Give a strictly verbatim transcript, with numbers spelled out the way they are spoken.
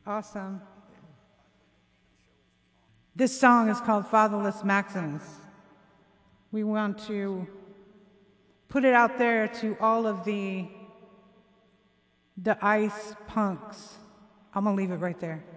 Awesome. This song is called Fatherless Maximus. We want to put it out there to all of the the ice punks. I'm gonna leave it right there.